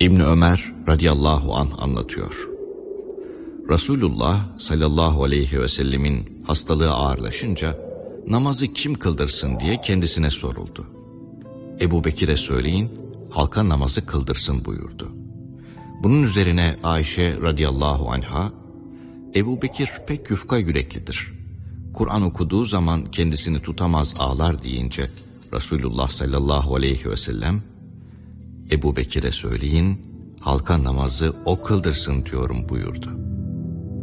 İbn Ömer radıyallahu anh anlatıyor. Resulullah sallallahu aleyhi ve sellemin hastalığı ağırlaşınca namazı kim kıldırsın diye kendisine soruldu. Ebu Bekir'e söyleyin, halka namazı kıldırsın buyurdu. Bunun üzerine Ayşe radıyallahu anha, Ebu Bekir pek yufka yüreklidir. Kur'an okuduğu zaman kendisini tutamaz ağlar deyince Resulullah sallallahu aleyhi ve sellem, Ebu Bekir'e söyleyin, halka namazı o kıldırsın diyorum buyurdu.